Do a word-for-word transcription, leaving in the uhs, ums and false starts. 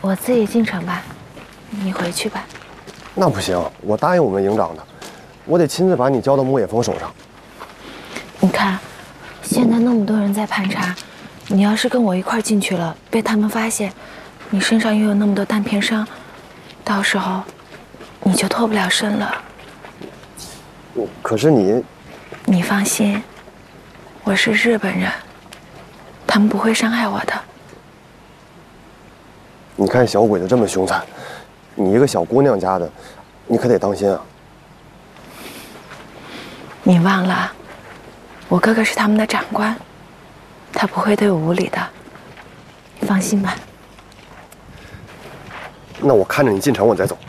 我自己进城吧，你回去吧。 那不行，我答应我们营长的，我得亲自把你交到牧野峰手上。 你看，现在那么多人在盘查，你要是跟我一块进去了，被他们发现，你身上又有那么多弹片伤，到时候你就脱不了身了。 可是你， 你放心，我是日本人，他们不会伤害我的。 你看小鬼子这么凶残，你一个小姑娘家的，你可得当心啊。 你忘了，我哥哥是他们的长官，他不会对我无礼的，你放心吧。 那我看着你进城，我再走。